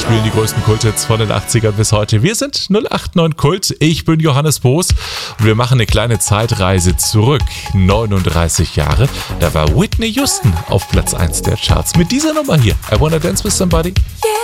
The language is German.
spielen die größten Kulthits von den 80ern bis heute. Wir sind 089 Kult, ich bin Johannes Boos und wir machen eine kleine Zeitreise zurück. 39 Jahre, da war Whitney Houston auf Platz 1 der Charts mit dieser Nummer hier. I Wanna Dance With Somebody. Yeah.